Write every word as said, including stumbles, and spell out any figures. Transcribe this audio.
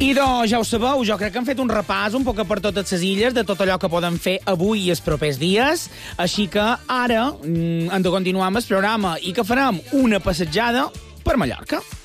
I doncs, ja ho sabeu, jo crec que hem fet un repàs un poc per totes les illes de tot allò que podem fer avui i els propers dies. Així que ara mm, hem de continuar amb el programa i que farem una passejada per Mallorca.